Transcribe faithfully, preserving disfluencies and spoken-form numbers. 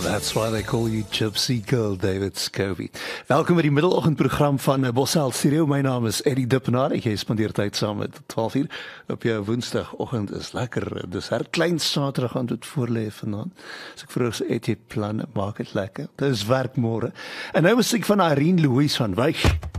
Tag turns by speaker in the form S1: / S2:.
S1: That's why they call you Gypsy Girl, David Scovey. Welkom by die middeloggendprogram van Bossel Studio. My naam is Eddie Dippenaar. Ek spandeer tyd saam met twaalf uur op jou woensdagoggend. Is lekker. Dis her klein Saterdag aan dit voorlê vanaand. As ek vroeg sê eet jy planne, maak dit lekker. Dit is werk môre. En nou musiek van Irene Louise van Wyk.